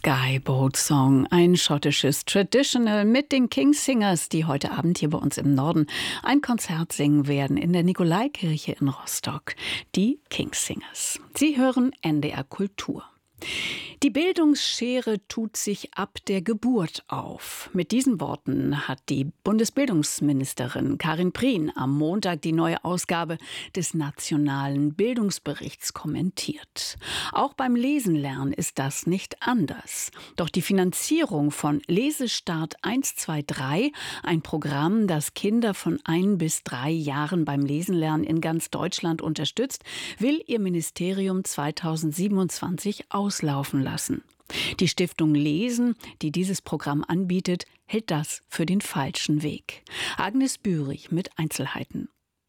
Skyboat Song, ein schottisches Traditional mit den Kingsingers, die heute Abend hier bei uns im Norden ein Konzert singen werden in der Nikolaikirche in Rostock. Die Kingsingers. Sie hören NDR Kultur. Die Bildungsschere tut sich ab der Geburt auf. Mit diesen Worten hat die Bundesbildungsministerin Karin Prien am Montag die neue Ausgabe des Nationalen Bildungsberichts kommentiert. Auch beim Lesenlernen ist das nicht anders. Doch die Finanzierung von Lesestart 123, ein Programm, das Kinder von 1 bis 3 Jahren beim Lesenlernen in ganz Deutschland unterstützt, will ihr Ministerium 2027 auslaufen lassen. Die Stiftung Lesen, die dieses Programm anbietet, hält das für den falschen Weg. Agnes Bührig mit Einzelheiten.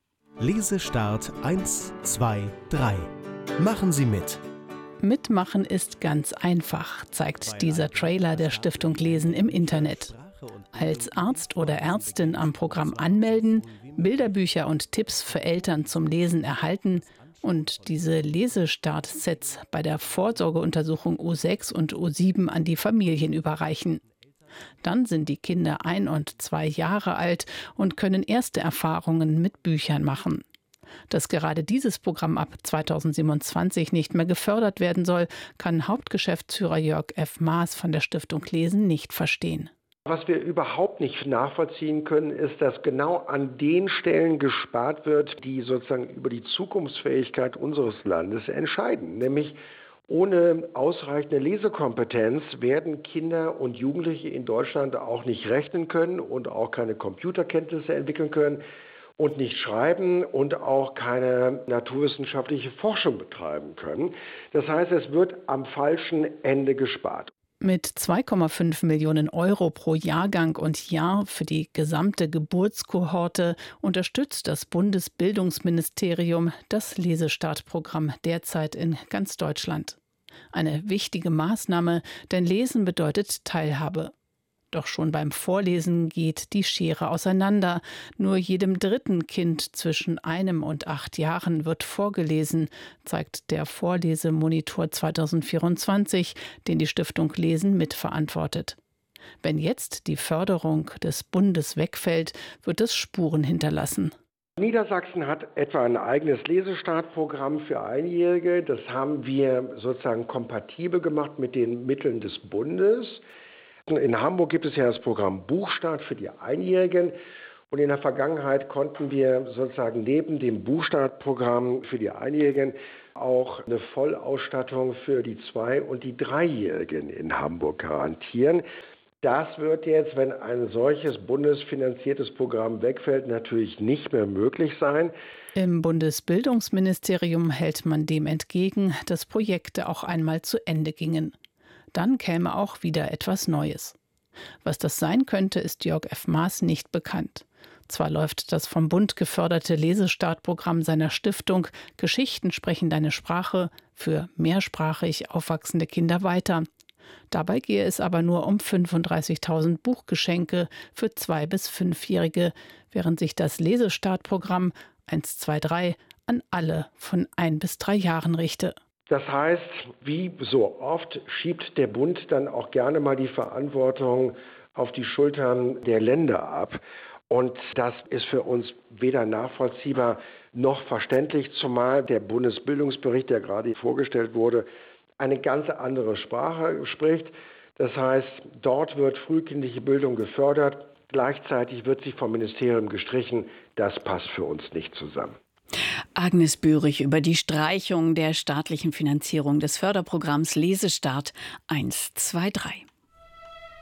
Lesestart 1, 2, 3. Machen Sie mit. Mitmachen ist ganz einfach, zeigt dieser Trailer der Stiftung Lesen im Internet. Als Arzt oder Ärztin am Programm anmelden, Bilderbücher und Tipps für Eltern zum Lesen erhalten und diese Lesestart-Sets bei der Vorsorgeuntersuchung U6 und U7 an die Familien überreichen. Dann sind die Kinder 1 und 2 Jahre alt und können erste Erfahrungen mit Büchern machen. Dass gerade dieses Programm ab 2027 nicht mehr gefördert werden soll, kann Hauptgeschäftsführer Jörg F. Maas von der Stiftung Lesen nicht verstehen. Was wir überhaupt nicht nachvollziehen können, ist, dass genau an den Stellen gespart wird, die sozusagen über die Zukunftsfähigkeit unseres Landes entscheiden. Nämlich ohne ausreichende Lesekompetenz werden Kinder und Jugendliche in Deutschland auch nicht rechnen können und auch keine Computerkenntnisse entwickeln können und nicht schreiben und auch keine naturwissenschaftliche Forschung betreiben können. Das heißt, es wird am falschen Ende gespart. Mit 2,5 Millionen Euro pro Jahrgang und Jahr für die gesamte Geburtskohorte unterstützt das Bundesbildungsministerium das Lesestartprogramm derzeit in ganz Deutschland. Eine wichtige Maßnahme, denn Lesen bedeutet Teilhabe. Doch schon beim Vorlesen geht die Schere auseinander. Nur jedem dritten Kind zwischen 1 und 8 Jahren wird vorgelesen, zeigt der Vorlesemonitor 2024, den die Stiftung Lesen mitverantwortet. Wenn jetzt die Förderung des Bundes wegfällt, wird es Spuren hinterlassen. Niedersachsen hat etwa ein eigenes Lesestartprogramm für Einjährige. Das haben wir sozusagen kompatibel gemacht mit den Mitteln des Bundes. In Hamburg gibt es ja das Programm Buchstart für die Einjährigen. Und in der Vergangenheit konnten wir sozusagen neben dem Buchstartprogramm für die Einjährigen auch eine Vollausstattung für die 2- und die 3-Jährigen in Hamburg garantieren. Das wird jetzt, wenn ein solches bundesfinanziertes Programm wegfällt, natürlich nicht mehr möglich sein. Im Bundesbildungsministerium hält man dem entgegen, dass Projekte auch einmal zu Ende gingen. Dann käme auch wieder etwas Neues. Was das sein könnte, ist Jörg F. Maas nicht bekannt. Zwar läuft das vom Bund geförderte Lesestartprogramm seiner Stiftung Geschichten sprechen deine Sprache für mehrsprachig aufwachsende Kinder weiter. Dabei gehe es aber nur um 35.000 Buchgeschenke für 2- bis 5-Jährige, während sich das Lesestartprogramm 123 an alle von 1 bis 3 Jahren richte. Das heißt, wie so oft schiebt der Bund dann auch gerne mal die Verantwortung auf die Schultern der Länder ab. Und das ist für uns weder nachvollziehbar noch verständlich, zumal der Bundesbildungsbericht, der gerade vorgestellt wurde, eine ganz andere Sprache spricht. Das heißt, dort wird frühkindliche Bildung gefördert, gleichzeitig wird sie vom Ministerium gestrichen. Das passt für uns nicht zusammen. Agnes Bührig über die Streichung der staatlichen Finanzierung des Förderprogramms Lesestart 123.